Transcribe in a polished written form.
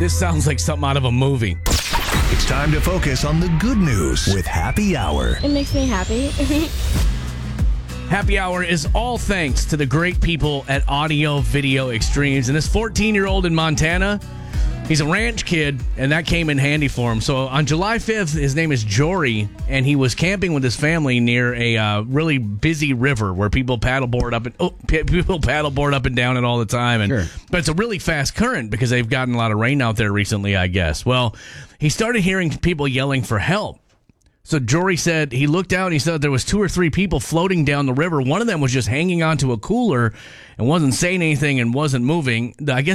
This sounds like something out of a movie. It's time to focus on the good news with Happy Hour. It makes me happy. Happy Hour is all thanks to the great people at Audio Video Extremes. And this 14-year-old in Montana, he's a ranch kid, and that came in handy for him. So on July 5th, his name is Jory, and he was camping with his family near a really busy river where people paddleboard up and down it all the time. And Sure. But it's a really fast current because they've gotten a lot of rain out there recently, I guess. Well, he started hearing people yelling for help. So Jory said he looked out and he said there was 2 or 3 people floating down the river. One of them was just hanging onto a cooler and wasn't saying anything and wasn't moving. I guess